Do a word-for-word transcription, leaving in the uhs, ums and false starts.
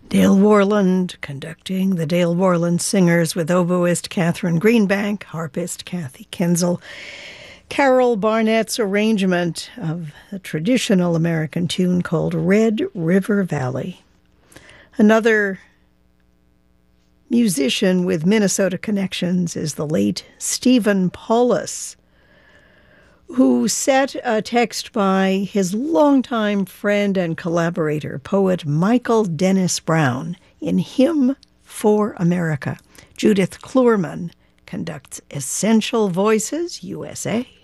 Dale Worland conducting the Dale Worland Singers with oboist Catherine Greenbank, harpist Kathy Kinzel. Carol Barnett's arrangement of a traditional American tune called Red River Valley. Another musician with Minnesota connections is the late Stephen Paulus, who set a text by his longtime friend and collaborator, poet Michael Dennis Brown, in Hymn for America. Judith Kloerman conducts Essential Voices, U S A.